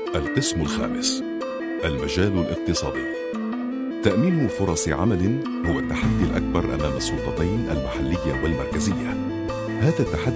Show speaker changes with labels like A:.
A: القسم الخامس: المجال الاقتصادي. تأمين فرص عمل هو التحدي الأكبر أمام السلطتين المحلية والمركزية. هذا التحدي